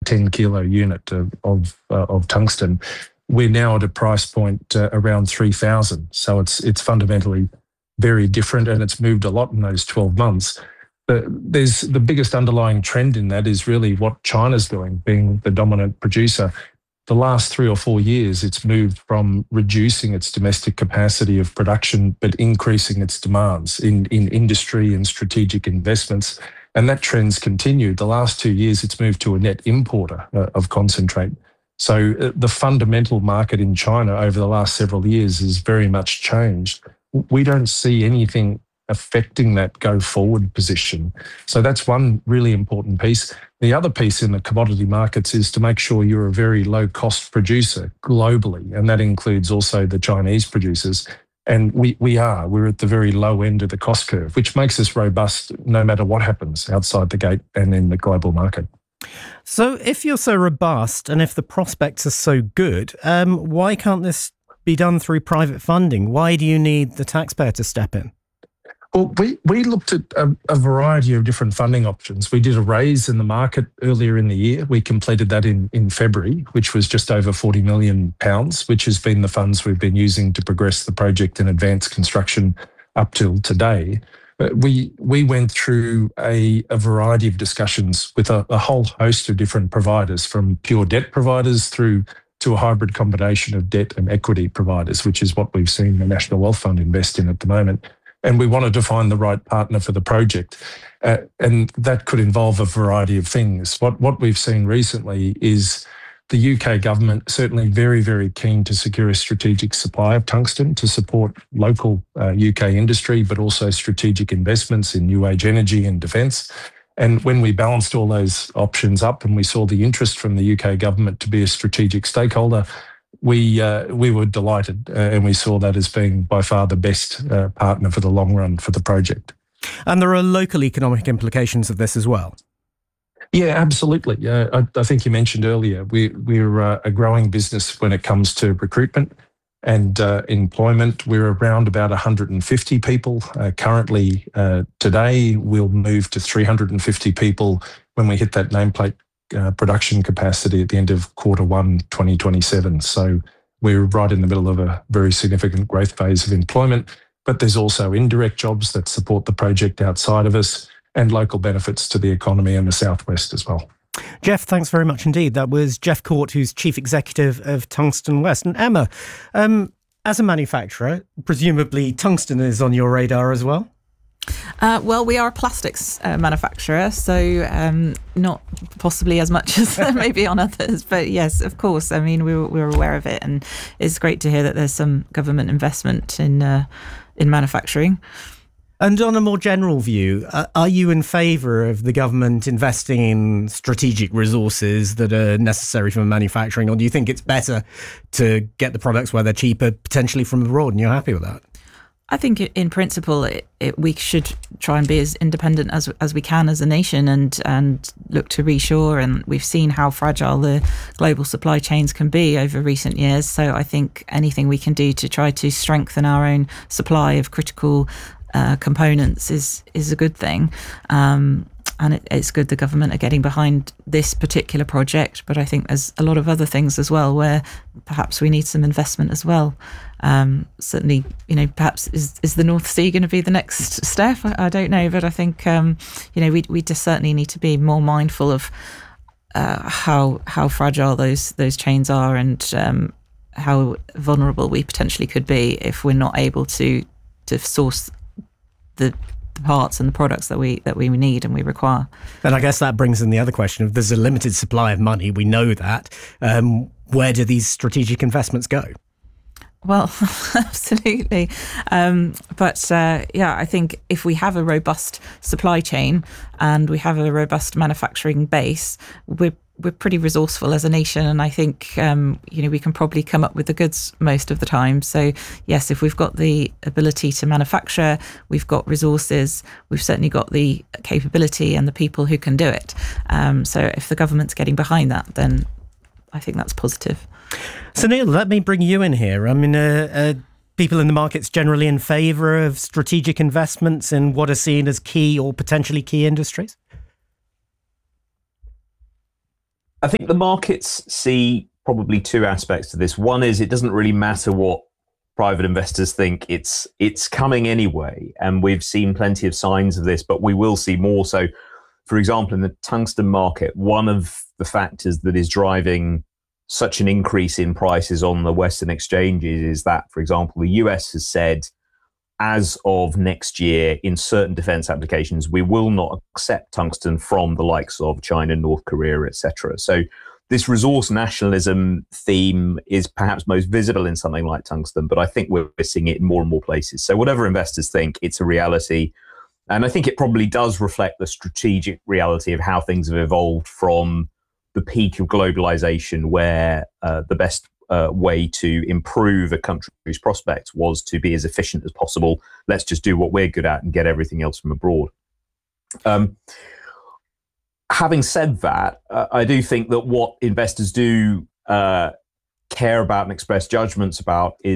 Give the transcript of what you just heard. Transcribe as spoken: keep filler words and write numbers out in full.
ten kilo unit of of, uh, of tungsten. We're now at a price point uh, around three thousand. So it's it's fundamentally very different, and it's moved a lot in those twelve months. But there's the biggest underlying trend in that is really what China's doing, being the dominant producer. The last three or four years, it's moved from reducing its domestic capacity of production, but increasing its demands in, in industry and strategic investments. And that trend's continued. The last two years, it's moved to a net importer uh, of concentrate. So uh, the fundamental market in China over the last several years has very much changed. We don't see anything affecting that go-forward position. So that's one really important piece. The other piece in the commodity markets is to make sure you're a very low-cost producer globally, and that includes also the Chinese producers. And we we are. We're at the very low end of the cost curve, which makes us robust no matter what happens outside the gate and in the global market. So if you're so robust and if the prospects are so good, um, why can't this be done through private funding? Why do you need the taxpayer to step in? Well, we, we looked at a, a variety of different funding options. We did a raise in the market earlier in the year. We completed that in, in February, which was just over forty million pounds, which has been the funds we've been using to progress the project and advance construction up till today. But we we went through a, a variety of discussions with a, a whole host of different providers, from pure debt providers through to a hybrid combination of debt and equity providers, which is what we've seen the National Wealth Fund invest in at the moment. And we wanted to find the right partner for the project. Uh, and that could involve a variety of things. What, what we've seen recently is the U K government certainly very, very keen to secure a strategic supply of tungsten to support local uh, U K industry, but also strategic investments in new age energy and defence. And when we balanced all those options up and we saw the interest from the U K government to be a strategic stakeholder, we uh, we were delighted, uh, and we saw that as being by far the best uh, partner for the long run for the project. And there are local economic implications of this as well. Yeah, absolutely. Uh, I, I think you mentioned earlier, we, we're uh, a growing business when it comes to recruitment and uh, employment. We're around about one hundred fifty people. Uh, currently, uh, today, we'll move to three hundred fifty people when we hit that nameplate Uh, production capacity at the end of quarter one twenty twenty-seven. So we're right in the middle of a very significant growth phase of employment, but there's also indirect jobs that support the project outside of us and local benefits to the economy in the southwest as well. Jeff, thanks very much indeed. That was Jeff Court, who's Chief Executive of Tungsten West. And Emma, um, as a manufacturer, presumably tungsten is on your radar as well? Uh, well, we are a plastics uh, manufacturer, so um, not possibly as much as maybe on others. But yes, of course. I mean, we were, we were aware of it, and it's great to hear that there's some government investment in uh, in manufacturing. And on a more general view, uh, are you in favour of the government investing in strategic resources that are necessary for manufacturing, or do you think it's better to get the products where they're cheaper, potentially from abroad, and you're happy with that? I think in principle, it, it, we should try and be as independent as as we can as a nation, and and look to reshore. And we've seen how fragile the global supply chains can be over recent years. So I think anything we can do to try to strengthen our own supply of critical uh, components is is a good thing. Um, And it, it's good the government are getting behind this particular project, but I think there's a lot of other things as well where perhaps we need some investment as well. Um, certainly, you know, perhaps is is the North Sea going to be the next step? I, I don't know, but I think um, you know we we just certainly need to be more mindful of uh, how how fragile those those chains are, and um, how vulnerable we potentially could be if we're not able to to source the parts and the products that we that we need and we require. And I guess that brings in the other question of, there's a limited supply of money, we know that. Um, where do these strategic investments go? Well, absolutely. Um, but uh, yeah, I think if we have a robust supply chain and we have a robust manufacturing base, we're we're pretty resourceful as a nation, and I think um, you know we can probably come up with the goods most of the time. So yes, if we've got the ability to manufacture, we've got resources, we've certainly got the capability and the people who can do it. Um, so if the government's getting behind that, then I think that's positive. So Neil, let me bring you in here. I mean, uh, uh, people in the market's generally in favour of strategic investments in what are seen as key or potentially key industries? I think the markets see probably two aspects to this. One is it doesn't really matter what private investors think, it's it's coming anyway, and we've seen plenty of signs of this, but we will see more. So, for example, in the tungsten market, one of the factors that is driving such an increase in prices on the Western exchanges is that, for example, the U S has said, as of next year, in certain defense applications, we will not accept tungsten from the likes of China, North Korea, et cetera. So this resource nationalism theme is perhaps most visible in something like tungsten, but I think we're seeing it in more and more places. So whatever investors think, it's a reality. And I think it probably does reflect the strategic reality of how things have evolved from the peak of globalization, where uh, the best uh, way to improve a country's prospects was to be as efficient as possible. Let's just do what we're good at and get everything else from abroad. Um, having said that, uh, I do think that what investors do uh, care about and express judgments about is